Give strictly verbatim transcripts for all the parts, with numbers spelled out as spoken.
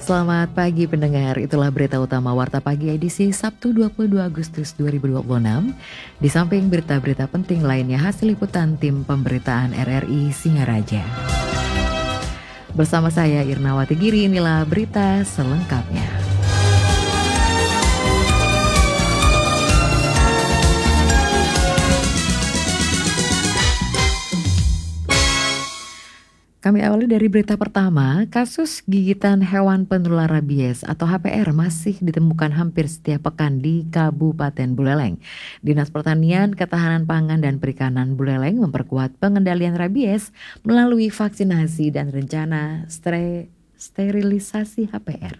Selamat pagi pendengar, itulah berita utama Warta Pagi edisi Sabtu dua puluh dua Agustus dua ribu dua puluh enam. Di samping berita-berita penting lainnya hasil liputan tim pemberitaan R R I Singaraja. Bersama saya Irnawati Giri, inilah berita selengkapnya. Kami awali dari berita pertama, kasus gigitan hewan penular rabies atau H P R masih ditemukan hampir setiap pekan di Kabupaten Buleleng. Dinas Pertanian, Ketahanan Pangan dan Perikanan Buleleng memperkuat pengendalian rabies melalui vaksinasi dan rencana stere- sterilisasi H P R.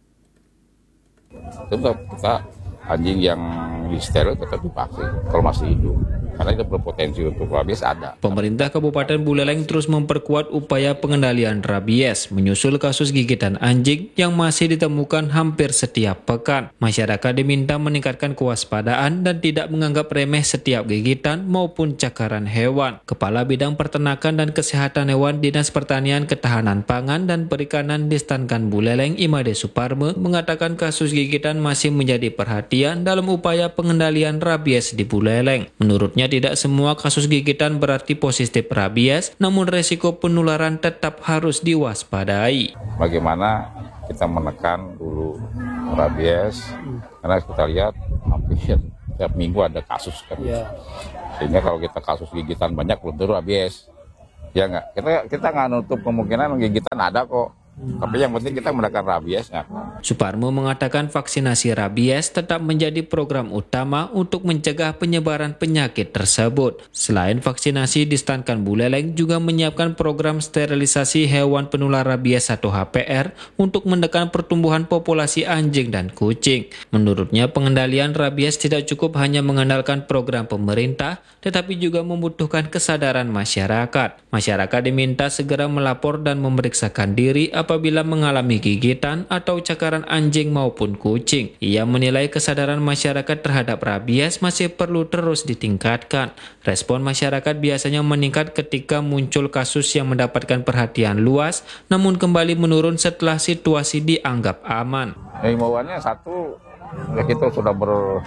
Tetap kita anjing yang disteril tetap divaksin kalau masih hidup. Karena itu berpotensi untuk rabies ada. Pemerintah Kabupaten Buleleng terus memperkuat upaya pengendalian rabies menyusul kasus gigitan anjing yang masih ditemukan hampir setiap pekan. Masyarakat diminta meningkatkan kewaspadaan dan tidak menganggap remeh setiap gigitan maupun cakaran hewan. Kepala Bidang Peternakan dan Kesehatan Hewan Dinas Pertanian, Ketahanan Pangan dan Perikanan Distankan Buleleng Imade Suparme mengatakan kasus gigitan masih menjadi perhatian dalam upaya pengendalian rabies di Buleleng. Menurutnya tidak semua kasus gigitan berarti positif rabies, namun resiko penularan tetap harus diwaspadai. Bagaimana kita menekan dulu rabies, karena kita lihat hampir setiap minggu ada kasus kan. Ya. Sehingga kalau kita kasus gigitan banyak belum tentu rabies. Ya nggak, kita kita nggak nutup kemungkinan gigitan ada kok. Tapi yang penting kita menekan rabiesnya. Suparmo mengatakan vaksinasi rabies tetap menjadi program utama untuk mencegah penyebaran penyakit tersebut. Selain vaksinasi, Distankan Buleleng juga menyiapkan program sterilisasi hewan penular rabies atau H P R untuk menekan pertumbuhan populasi anjing dan kucing. Menurutnya, pengendalian rabies tidak cukup hanya mengandalkan program pemerintah, tetapi juga membutuhkan kesadaran masyarakat. Masyarakat diminta segera melapor dan memeriksakan diri apabila mengalami gigitan atau cakaran anjing maupun kucing. Ia menilai kesadaran masyarakat terhadap rabies masih perlu terus ditingkatkan. Respon masyarakat biasanya meningkat ketika muncul kasus yang mendapatkan perhatian luas, namun kembali menurun setelah situasi dianggap aman. Himbauannya satu, ya kita sudah ber,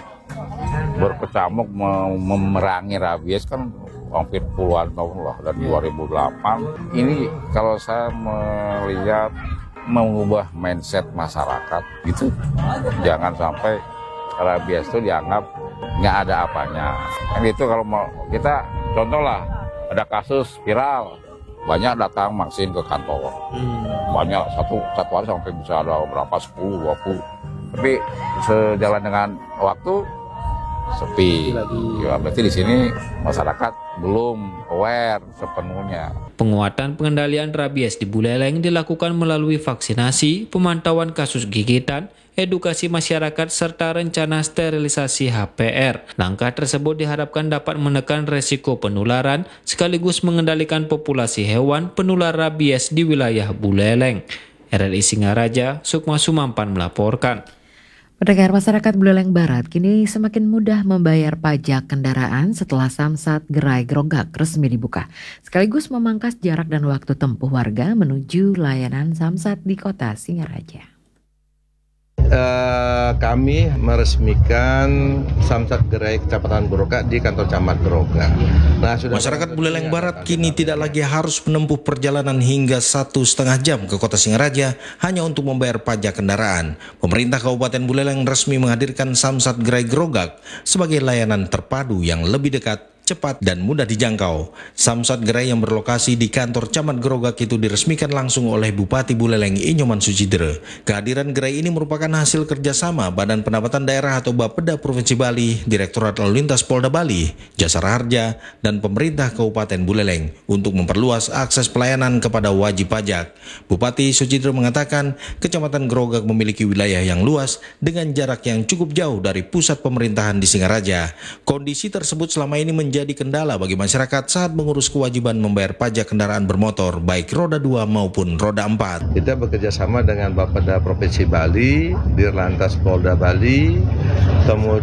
berkecamuk memerangi rabies kan hampir puluhan tahun lah dari dua ribu delapan. Ini kalau saya melihat mengubah mindset masyarakat gitu, jangan sampai rabies itu dianggap nggak ada apanya. Kan itu kalau mau kita contoh lah, ada kasus viral, banyak datang vaksin ke kantor, banyak satu satu hari sampai bisa ada berapa sepuluh dua puluh. Tapi sejalan dengan waktu sepi. Ya, berarti di sini masyarakat belum aware sepenuhnya. Penguatan pengendalian rabies di Buleleng dilakukan melalui vaksinasi, pemantauan kasus gigitan, edukasi masyarakat, serta rencana sterilisasi H P R. Langkah tersebut diharapkan dapat menekan resiko penularan sekaligus mengendalikan populasi hewan penular rabies di wilayah Buleleng. R R I Singaraja, Sukma Sumampan melaporkan. Pendengar, masyarakat Buleleng Barat kini semakin mudah membayar pajak kendaraan setelah Samsat Gerai Grogak resmi dibuka, sekaligus memangkas jarak dan waktu tempuh warga menuju layanan Samsat di kota Singaraja. Uh, kami meresmikan Samsat Gerai Kecamatan Grogak di kantor camat Grogak. Nah, sudah masyarakat Buleleng Barat kini tidak lagi harus menempuh perjalanan hingga satu setengah jam ke kota Singaraja hanya untuk membayar pajak kendaraan. Pemerintah Kabupaten Buleleng resmi menghadirkan Samsat Gerai Grogak sebagai layanan terpadu yang lebih dekat, cepat dan mudah dijangkau. Samsat Gerai yang berlokasi di kantor camat Grogak itu diresmikan langsung oleh Bupati Buleleng Inyoman Sucidere. Kehadiran gerai ini merupakan hasil kerjasama Badan Pendapatan Daerah atau Bapeda Provinsi Bali, Direktorat Lalu Lintas Polda Bali, Jasara Harja, dan pemerintah Kabupaten Buleleng untuk memperluas akses pelayanan kepada wajib pajak. Bupati Sucidere mengatakan Kecamatan Grogak memiliki wilayah yang luas dengan jarak yang cukup jauh dari pusat pemerintahan di Singaraja. Kondisi tersebut selama ini menjadi menjadi kendala bagi masyarakat saat mengurus kewajiban membayar pajak kendaraan bermotor baik roda dua maupun roda empat. Kita bekerja sama dengan Bapeda Provinsi Bali, Dirlantas Polda Bali,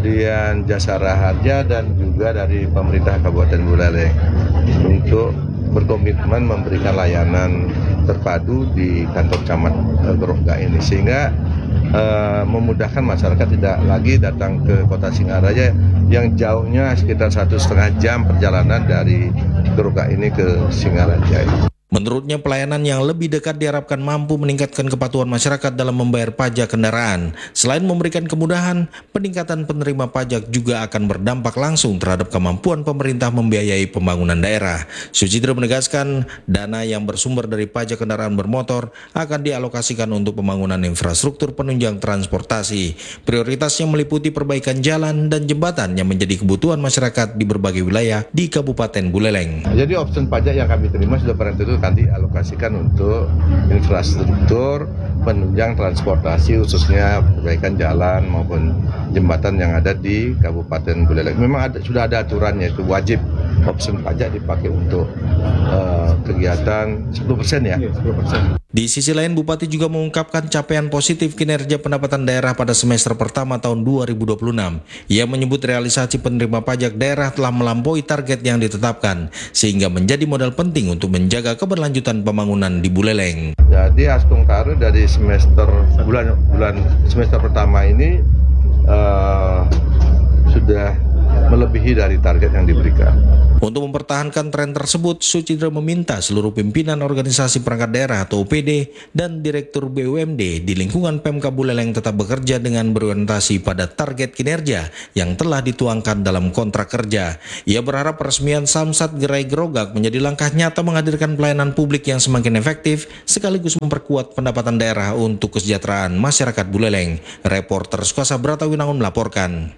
kemudian Jasara Harja dan juga dari pemerintah Kabupaten Buleleng untuk berkomitmen memberikan layanan terpadu di kantor camat uh, Groga ini, sehingga uh, memudahkan masyarakat tidak lagi datang ke Kota Singaraja yang jauhnya sekitar satu setengah jam perjalanan dari Groga ini ke Singaraja. Menurutnya pelayanan yang lebih dekat diharapkan mampu meningkatkan kepatuhan masyarakat dalam membayar pajak kendaraan. Selain memberikan kemudahan, peningkatan penerima pajak juga akan berdampak langsung terhadap kemampuan pemerintah membiayai pembangunan daerah. Sucitra menegaskan, dana yang bersumber dari pajak kendaraan bermotor akan dialokasikan untuk pembangunan infrastruktur penunjang transportasi. Prioritasnya meliputi perbaikan jalan dan jembatan yang menjadi kebutuhan masyarakat di berbagai wilayah di Kabupaten Buleleng. Jadi opsi pajak yang kami terima sudah pada tentu akan dialokasikan untuk infrastruktur penunjang transportasi, khususnya perbaikan jalan maupun jembatan yang ada di Kabupaten Buleleng. Memang ada, sudah ada aturannya, itu wajib opsi pajak dipakai untuk uh, kegiatan sepuluh persen ya. sepuluh persen. Di sisi lain, Bupati juga mengungkapkan capaian positif kinerja pendapatan daerah pada semester pertama tahun dua ribu dua puluh enam. Ia menyebut realisasi penerima pajak daerah telah melampaui target yang ditetapkan, sehingga menjadi modal penting untuk menjaga keberlanjutan pembangunan di Buleleng. Jadi Astung Karu dari semester bulan bulan semester pertama ini uh, sudah melebihi dari target yang diberikan. Untuk mempertahankan tren tersebut, Sucitra meminta seluruh pimpinan organisasi perangkat daerah atau O P D dan Direktur B U M D di lingkungan Pemka Buleleng tetap bekerja dengan berorientasi pada target kinerja yang telah dituangkan dalam kontrak kerja. Ia berharap peresmian Samsat Gerai Grogak menjadi langkah nyata menghadirkan pelayanan publik yang semakin efektif sekaligus memperkuat pendapatan daerah untuk kesejahteraan masyarakat Buleleng. Reporter Sukasa Bratawinangun melaporkan.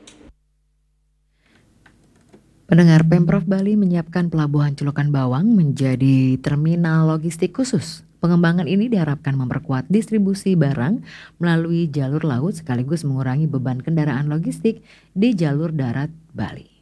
Pendengar, Pemprov Bali menyiapkan Pelabuhan Celukan Bawang menjadi terminal logistik khusus. Pengembangan ini diharapkan memperkuat distribusi barang melalui jalur laut sekaligus mengurangi beban kendaraan logistik di jalur darat Bali.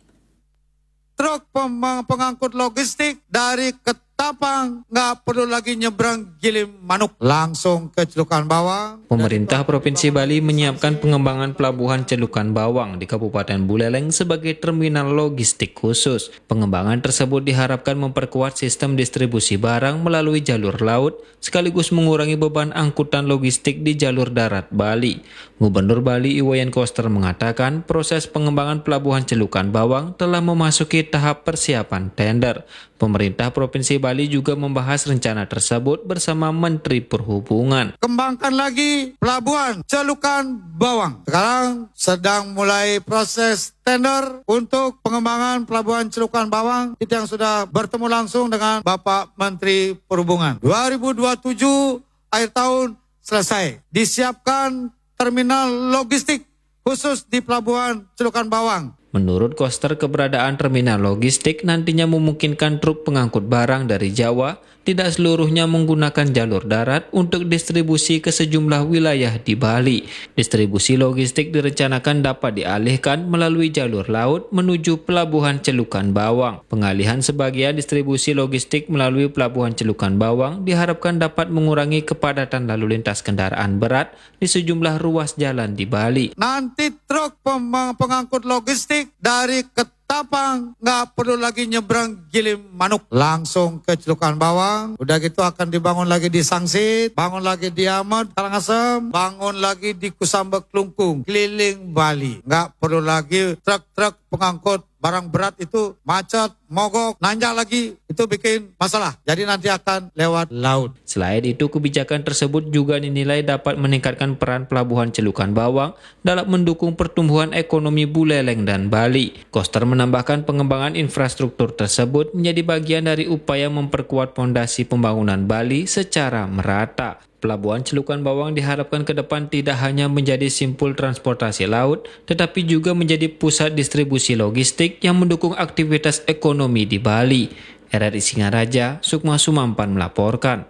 Truk pengangkut logistik dari Ketapang nggak perlu lagi nyebrang Gilimanuk, langsung ke Celukan Bawang. Pemerintah Provinsi Bali menyiapkan pengembangan Pelabuhan Celukan Bawang di Kabupaten Buleleng sebagai terminal logistik khusus. Pengembangan tersebut diharapkan memperkuat sistem distribusi barang melalui jalur laut sekaligus mengurangi beban angkutan logistik di jalur darat Bali. Gubernur Bali Iwayan Koster mengatakan proses pengembangan Pelabuhan Celukan Bawang telah memasuki tahap persiapan tender. Pemerintah Provinsi Bali juga membahas rencana tersebut bersama Menteri Perhubungan. Kembangkan lagi Pelabuhan Celukan Bawang. Sekarang sedang mulai proses tender untuk pengembangan Pelabuhan Celukan Bawang. Itu yang sudah bertemu langsung dengan Bapak Menteri Perhubungan. dua ribu dua puluh tujuh akhir tahun selesai. Disiapkan terminal logistik khusus di Pelabuhan Celukan Bawang. Menurut Koster, keberadaan terminal logistik nantinya memungkinkan truk pengangkut barang dari Jawa tidak seluruhnya menggunakan jalur darat untuk distribusi ke sejumlah wilayah di Bali. Distribusi logistik direncanakan dapat dialihkan melalui jalur laut menuju Pelabuhan Celukan Bawang. Pengalihan sebagian distribusi logistik melalui Pelabuhan Celukan Bawang diharapkan dapat mengurangi kepadatan lalu lintas kendaraan berat di sejumlah ruas jalan di Bali. Nanti truk pengangkut logistik dari Ketapang nggak perlu lagi nyebrang Gilimanuk, langsung ke Celukan Bawang. Udah gitu akan dibangun lagi di Sangsit, bangun lagi di Amat, Karangasem, bangun lagi di Kusambek Klungkung, keliling Bali. Nggak perlu lagi truk-truk pengangkut barang berat itu macet, mogok, nanjak lagi, itu bikin masalah. Jadi nanti akan lewat laut. Selain itu, kebijakan tersebut juga dinilai dapat meningkatkan peran Pelabuhan Celukan Bawang dalam mendukung pertumbuhan ekonomi Buleleng dan Bali. Koster menambahkan pengembangan infrastruktur tersebut menjadi bagian dari upaya memperkuat fondasi pembangunan Bali secara merata. Pelabuhan Celukan Bawang diharapkan ke depan tidak hanya menjadi simpul transportasi laut, tetapi juga menjadi pusat distribusi logistik yang mendukung aktivitas ekonomi di Bali. R R I Singaraja, Sukma Sumampan melaporkan.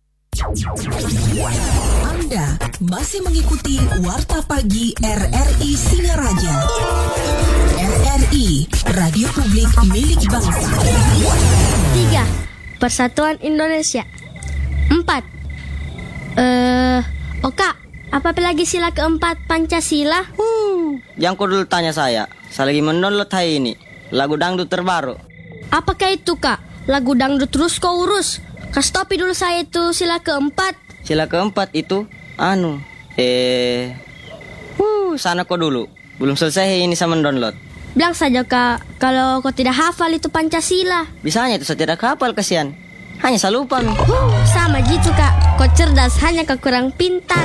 Anda masih mengikuti Warta Pagi R R I Singaraja. R R I, Radio Publik Milik Bangsa. Tiga, Persatuan Indonesia. Empat, Eh, uh, Oka, apa lagi sila keempat Pancasila? Hmm, yang kau dulu tanya saya, saya lagi mendownload hari ini lagu dangdut terbaru. Apakah itu, Kak? lagu dangdut terus kau urus. Kasih topi dulu saya itu sila keempat. Sila keempat itu, anu, eh, uh, sana kau dulu. Belum selesai ini saya mendownload. Bilang saja kak, kalau kau tidak hafal itu Pancasila. Bisanya itu saya tidak hafal, kasihan. Hanya saya lupa. Uh, sama gitu kak, kau cerdas, hanya kau kurang pintar.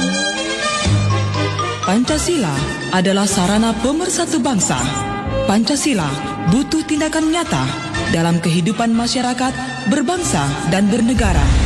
Pancasila adalah sarana pemersatu bangsa. Pancasila butuh tindakan nyata dalam kehidupan masyarakat, berbangsa, dan bernegara.